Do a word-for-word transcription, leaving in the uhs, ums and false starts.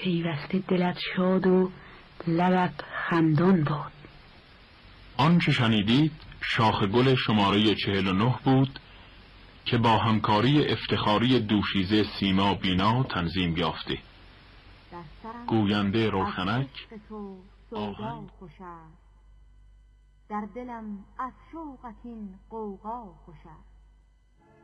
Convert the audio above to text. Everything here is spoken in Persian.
پیوسته دلت شاد و لبت خندان باد. آنچه شنیدید شاخ گل شماره چهل و نه بود که با همکاری افتخاری دوشیزه سیما بینا تنظیم یافته. گوینده روشنک، آهنگ خوش است، در دلم از شوقت این غوغا خوش است.